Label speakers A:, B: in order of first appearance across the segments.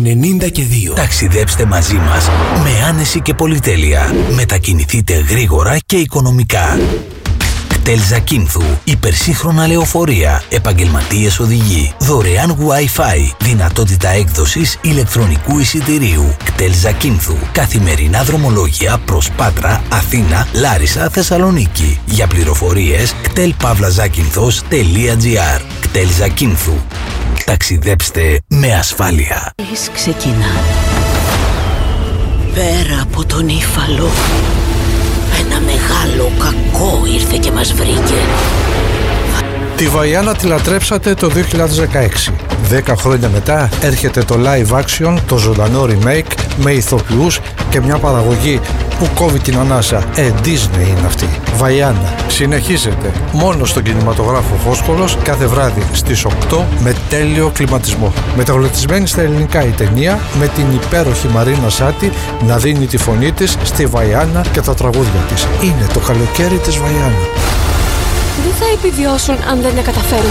A: 92. Ταξιδέψτε μαζί μας με άνεση και πολυτέλεια. Μετακινηθείτε γρήγορα και οικονομικά. κτέλ Ζακίνθου, υπερσύγχρονα λεωφορεία, επαγγελματίες οδηγοί, δωρεάν Wi-Fi, δυνατότητα έκδοσης ηλεκτρονικού εισιτηρίου. κτέλ Ζακίνθου, καθημερινά δρομολόγια προς Πάτρα, Αθήνα, Λάρισα, Θεσσαλονίκη. Για πληροφορίες κτέλ-Ζακίνθος.gr. κτέλ Ζακίνθου. Ταξιδέψτε με ασφάλεια.
B: Ξεκινά. Πέρα από τον Ήφαλο, ένα μεγάλο κακό ήρθε και μας βρήκε.
C: Τη Βαϊάννα τη λατρέψατε το 2016. 10 χρόνια μετά έρχεται το live action, το ζωντανό remake με ηθοποιούς και μια παραγωγή που κόβει την ανάσα. Disney είναι αυτή. Βαϊάννα. Συνεχίζεται μόνο στον κινηματογράφο Φόσκολος κάθε βράδυ στις 8 με τέλειο κλιματισμό. Μεταγλωτισμένη στα ελληνικά η ταινία με την υπέροχη Μαρίνα Σάτι να δίνει τη φωνή της στη Βαϊάννα και τα τραγούδια της. Είναι το καλοκαίρι της Βαϊάννα.
D: Δεν θα επιβιώσουν αν δεν τα καταφέρουν.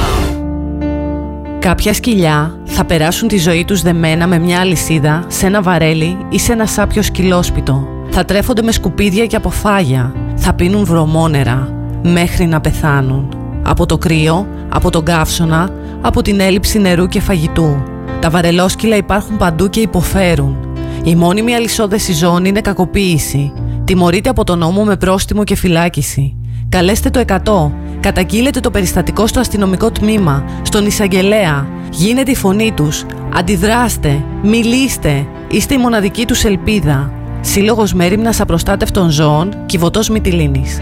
E: Κάποια σκυλιά θα περάσουν τη ζωή τους δεμένα με μια αλυσίδα σε ένα βαρέλι ή σε ένα σάπιο σκυλόσπιτο. Θα τρέφονται με σκουπίδια και αποφάγια. Θα πίνουν βρωμόνερα μέχρι να πεθάνουν. Από το κρύο, από τον καύσωνα, από την έλλειψη νερού και φαγητού. Τα βαρελόσκυλα υπάρχουν παντού και υποφέρουν. Η μόνιμη αλυσόδεση ζώων είναι κακοποίηση. Τιμωρείται από τον νόμο με πρόστιμο και φυλάκιση. Καλέστε το 100. Καταγγείλετε το περιστατικό στο αστυνομικό τμήμα, στον εισαγγελέα. Γίνετε η φωνή τους. Αντιδράστε. Μιλήστε. Είστε η μοναδική τους ελπίδα. Σύλλογος Μέριμνας Απροστάτευτων Ζώων, Κιβωτός Μυτιλήνης.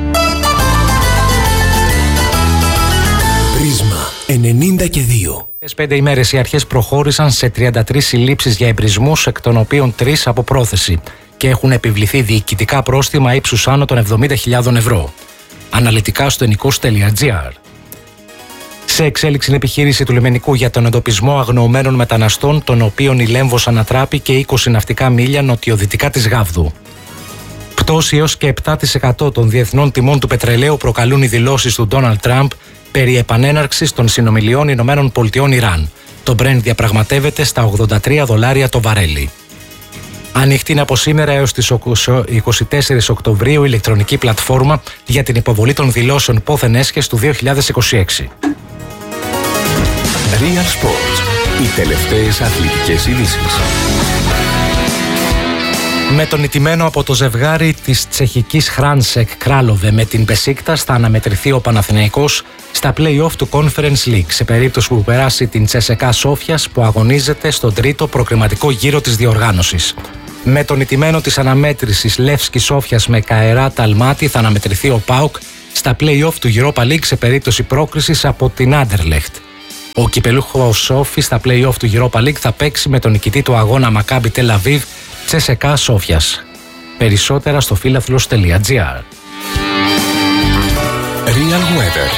A: Πρίσμα 92.
F: 5 ημέρες οι αρχές προχώρησαν σε 33 συλλήψεις για εμπρισμούς, εκ των οποίων 3 από πρόθεση, και έχουν επιβληθεί διοικητικά πρόστιμα ύψους άνω των 70.000 ευρώ. Αναλυτικά στο ενικός.gr. Σε εξέλιξη είναι επιχείρηση του λιμενικού για τον εντοπισμό αγνοωμένων μεταναστών, των οποίων η Λέμβος ανατράπει και 20 ναυτικά μίλια νοτιοδυτικά της Γάβδου. Πτώση έως και 7% των διεθνών τιμών του πετρελαίου προκαλούν οι δηλώσεις του Ντόναλντ Τραμπ περί επανέναρξης των συνομιλιών ΗΠΑ-Ιράν. Το Brent διαπραγματεύεται στα $83 το βαρέλι. Ανοιχτή είναι από σήμερα έως τις 24 Οκτωβρίου η ηλεκτρονική πλατφόρμα για την υποβολή των δηλώσεων πόθεν έσχες του 2026.
A: Real Sports. Οι τελευταίες αθλητικές ειδήσεις.
F: Με τον ηττημένο από το ζευγάρι της τσεχικής Χράνσεκ Κράλοβε με την Μπεσίκτας θα αναμετρηθεί ο Παναθηναϊκός στα play-off του Conference League, σε περίπτωση που περάσει την Τσεσεκά Σόφιας που αγωνίζεται στον τρίτο προκριματικό γύρο της διοργάνωσης. Με τον ηττημένο της αναμέτρησης Λεύσκι Σόφιας με Καερά Ταλμάτι θα αναμετρηθεί ο ΠΑΟΚ στα play-off του Europa League σε περίπτωση πρόκρισης από την Άντερλεχτ. Ο κυπελούχος Σόφι στα play-off του Europa League θα παίξει με τον νικητή του αγώνα Μακάμπι Τελ Αβίβ Τσεσεκά Σόφιας. Περισσότερα στο φίλαθλος.gr.
A: Real Weather.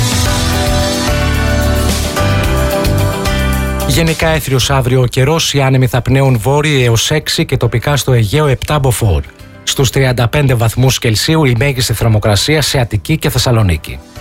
F: Γενικά έθριος αύριο ο καιρός, οι άνεμοι θα πνέουν βόρειοι έως 6 και τοπικά στο Αιγαίο 7 μποφόρ. Στους 35 βαθμούς Κελσίου η μέγιστη θερμοκρασία σε Αττική και Θεσσαλονίκη.